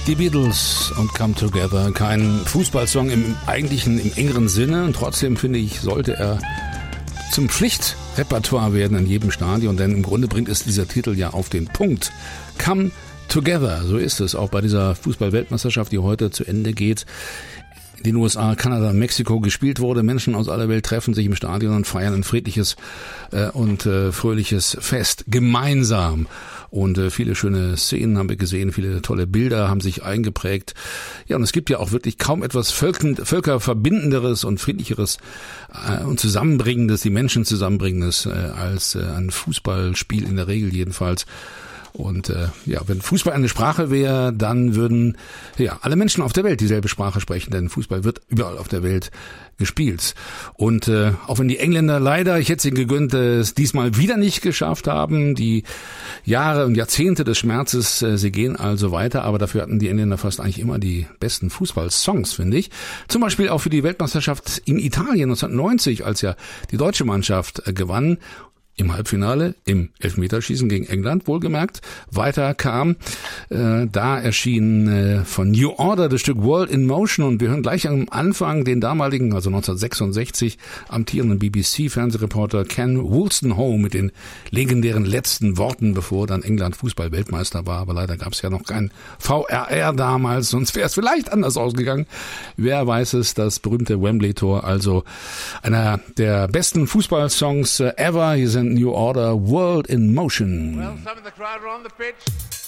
Die Beatles und Come Together, kein Fußballsong im engeren Sinne, und trotzdem finde ich, sollte er zum Pflichtrepertoire werden in jedem Stadion, denn im Grunde bringt es dieser Titel ja auf den Punkt. Come Together, so ist es auch bei dieser Fußball-Weltmeisterschaft, die heute zu Ende geht. In den USA, Kanada, Mexiko gespielt wurde. Menschen aus aller Welt treffen sich im Stadion und feiern ein friedliches und fröhliches Fest gemeinsam. Und viele schöne Szenen haben wir gesehen, viele tolle Bilder haben sich eingeprägt. Ja, und es gibt ja auch wirklich kaum etwas Völkerverbindenderes und friedlicheres und Zusammenbringendes, die Menschen Zusammenbringendes als ein Fußballspiel in der Regel jedenfalls. Und wenn Fußball eine Sprache wäre, dann würden alle Menschen auf der Welt dieselbe Sprache sprechen, denn Fußball wird überall auf der Welt gespielt. Und auch wenn die Engländer leider, ich hätte es ihnen gegönnt, es diesmal wieder nicht geschafft haben, die Jahre und Jahrzehnte des Schmerzes, sie gehen also weiter, aber dafür hatten die Engländer fast eigentlich immer die besten Fußballsongs, finde ich. Zum Beispiel auch für die Weltmeisterschaft in Italien 1990, als ja die deutsche Mannschaft gewann. Im Halbfinale, im Elfmeterschießen gegen England, wohlgemerkt, weiter kam. Da erschien von New Order das Stück World in Motion, und wir hören gleich am Anfang den damaligen, also 1966, amtierenden BBC-Fernsehreporter Ken Wolstenholme mit den legendären letzten Worten, bevor dann England Fußball-Weltmeister war. Aber leider gab es ja noch kein VRR damals, sonst wäre es vielleicht anders ausgegangen. Wer weiß es, das berühmte Wembley-Tor, also einer der besten Fußballsongs ever. Hier sind New Order, World in Motion. Well, some of the crowd are on the pitch.